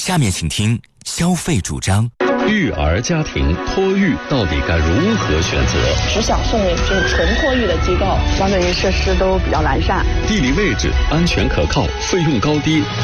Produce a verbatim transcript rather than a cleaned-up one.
下面请听消费主张。 育儿家庭托育到底该如何选择？ 只想送就是纯托育的机构， 相对于设施都比较完善， 地理位置安全可靠，费用高低，